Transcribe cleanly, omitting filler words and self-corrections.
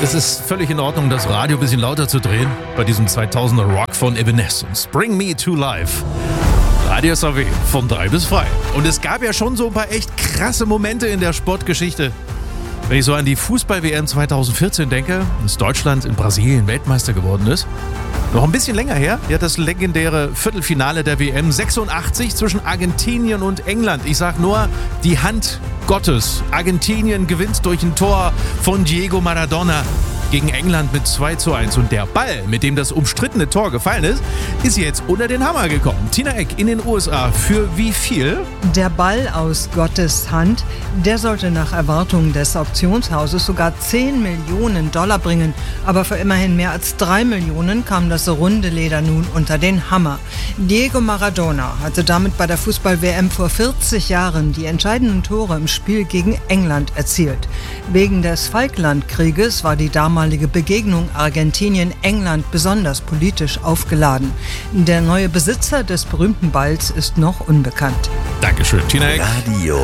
Es ist völlig in Ordnung, das Radio ein bisschen lauter zu drehen bei diesem 2000er Rock von Evanescence. Bring Me to Life. Radio SAW von 3 bis frei. Und es gab ja schon so ein paar echt krasse Momente in der Sportgeschichte. Wenn ich so an die Fußball-WM 2014 denke, dass Deutschland in Brasilien Weltmeister geworden ist. Noch ein bisschen länger her, ja, das legendäre Viertelfinale der WM 86 zwischen Argentinien und England. Ich sag nur, die Hand Gottes. Argentinien gewinnt durch ein Tor von Diego Maradona gegen England mit 2:1. Und der Ball, mit dem das umstrittene Tor gefallen ist jetzt unter den Hammer gekommen. Tina Eck in den USA. Für wie viel? Der Ball aus Gottes Hand, der sollte nach Erwartungen des Auktionshauses sogar $10 Millionen bringen. Aber für immerhin mehr als 3 Millionen kam das runde Leder nun unter den Hammer. Diego Maradona hatte damit bei der Fußball-WM vor 40 Jahren die entscheidenden Tore im Spiel gegen England erzielt. Wegen des Falklandkrieges war die damalige Begegnung Argentinien-England besonders politisch aufgeladen. Der neue Besitzer des berühmten Balls ist noch unbekannt. Dankeschön, Tina Eck. Radio